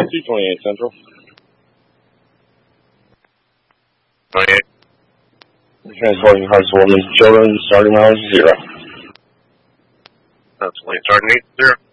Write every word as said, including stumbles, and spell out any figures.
two twenty-eight Central. twenty-eight. Transporting Hartsville and children, starting mileage zero. That's only starting eight zero.